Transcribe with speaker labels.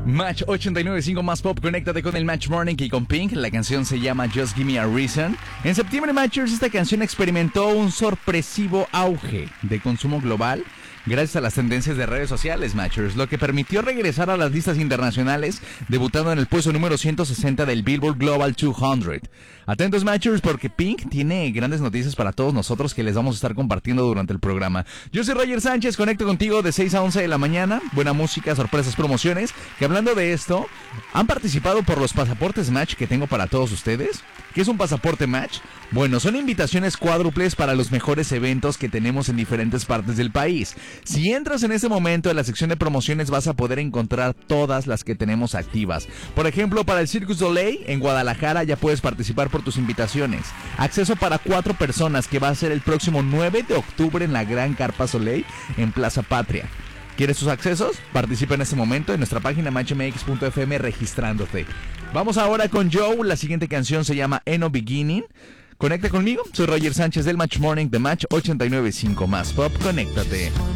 Speaker 1: Match 89.5 más pop, conéctate con el Match Morning y con Pink. La canción se llama Just Give Me a Reason. En septiembre, Matchers, esta canción experimentó un sorpresivo auge de consumo global gracias a las tendencias de redes sociales, Matchers, lo que permitió regresar a las listas internacionales, debutando en el puesto número 160 del Billboard Global 200. Atentos, Matchers, porque Pink tiene grandes noticias para todos nosotros que les vamos a estar compartiendo durante el programa. Yo soy Roger Sánchez, conecto contigo de 6 a 11 de la mañana. Buena música, sorpresas, promociones. Que hablando de esto, ¿han participado por los pasaportes Match que tengo para todos ustedes? ¿Qué es un pasaporte Match? Bueno, son invitaciones cuádruples para los mejores eventos que tenemos en diferentes partes del país. Si entras en este momento en la sección de promociones vas a poder encontrar todas las que tenemos activas. Por ejemplo, para el Cirque du Soleil en Guadalajara ya puedes participar por tus invitaciones. Acceso para 4 personas que va a ser el próximo 9 de octubre en la Gran Carpa Soleil en Plaza Patria. ¿Quieres tus accesos? Participa en este momento en nuestra página matchmx.fm registrándote. Vamos ahora con Joe. La siguiente canción se llama Eno Beginning. Conecta conmigo. Soy Roger Sánchez del Match Morning de Match 89.5 más pop. Conéctate.